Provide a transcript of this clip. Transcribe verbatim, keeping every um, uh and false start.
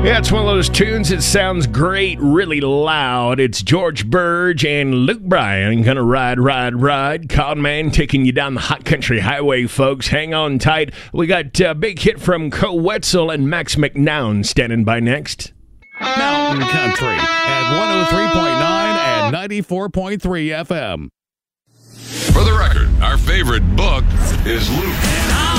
Yeah, it's one of those tunes that sounds great, really loud. It's George Burge and Luke Bryan gonna ride, ride, ride. Conman taking you down the hot country highway, folks. Hang on tight. We got a big hit from Co Wetzel and Max McNown standing by next. Mountain Country at one oh three point nine and ninety-four point three F M. For the record, our favorite book is Luke